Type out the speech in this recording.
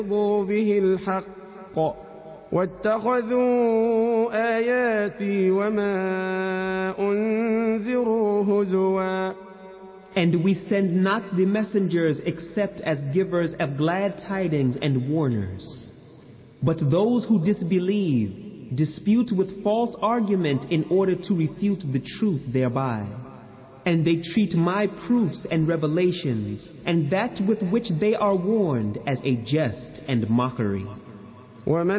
به الحق واتخذوا آياتي وما أنذروا هزوا. And we send not the messengers except as givers of glad tidings and warners. But those who disbelieve dispute with false argument in order to refute the truth thereby. And they treat my proofs and revelations and that with which they are warned as a jest and mockery.